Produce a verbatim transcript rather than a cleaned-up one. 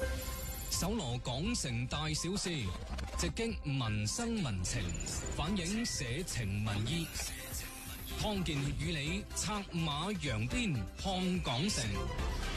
搜羅港城大小事，直擊民生民情，反映社情民意。康健與你策馬揚鞭看港城。